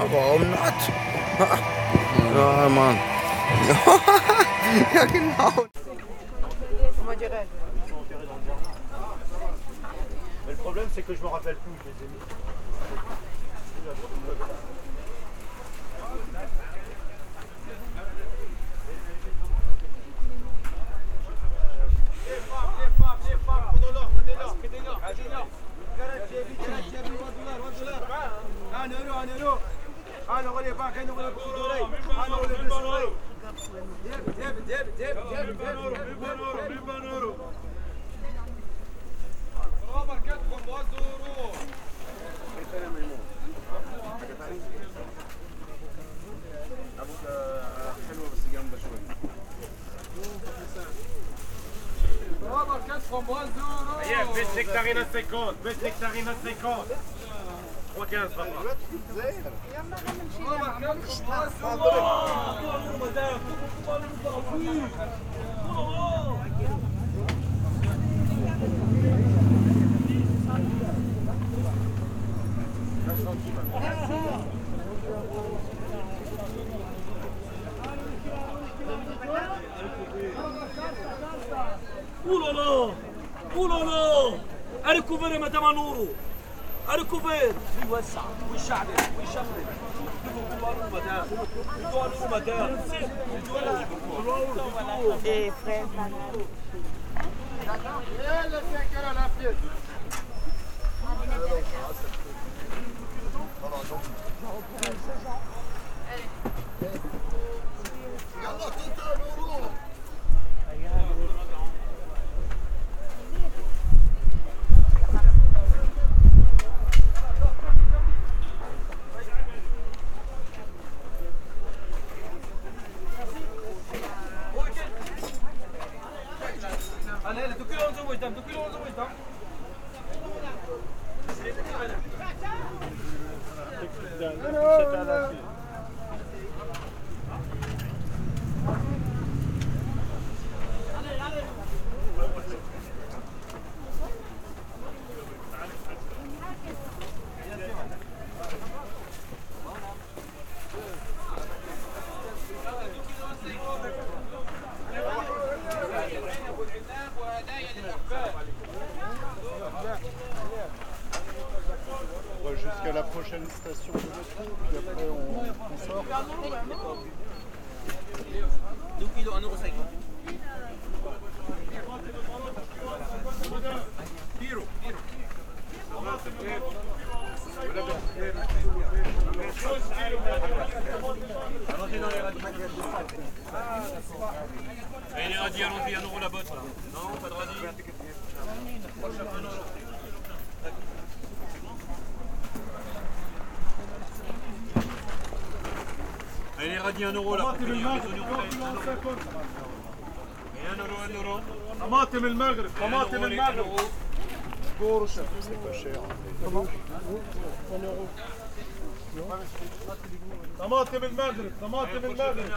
warum nicht? Ja, Mann. Ja, genau. Mais le problème, c'est que je me rappelle plus, je les ai mis. Baisse nectarine à 50, baisse nectarine à 50. 3,15 papa. Ouh là là! Ouh là là! Elle est couverte, madame Anouro! Elle est couverte! Oui, ouais, ça! Oui, Charles! Oui, Charles! Et frère, Jusqu'à la prochaine station de métro, puis après on sort. 2 kilos, 1,50 €. Tiro, tiro. Et les radis, allons-y, 1 € la botte là. Non, pas de radis. Allez, les radis 1 € là. Et 1 €. طماطم المغرب طماطم المغرب c'est pas cher. طماطم المغرب طماطم المغرب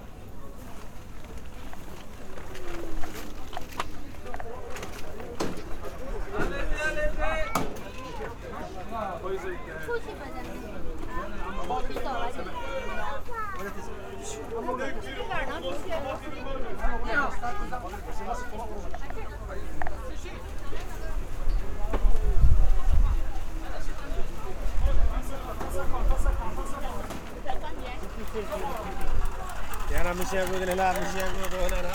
يا رب مش يقول لا مش يقول لا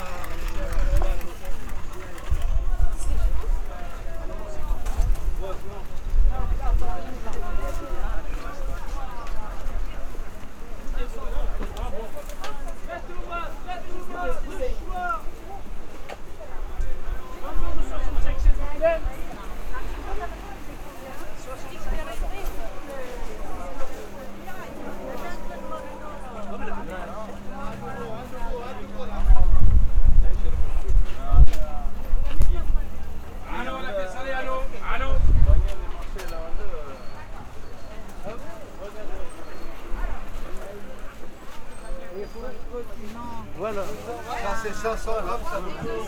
Voilà, ça c'est 500 grammes, ça veut dire.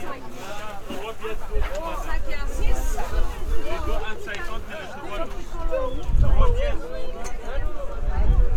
5 et un 6. Les 2, 1,50 et le 3,12.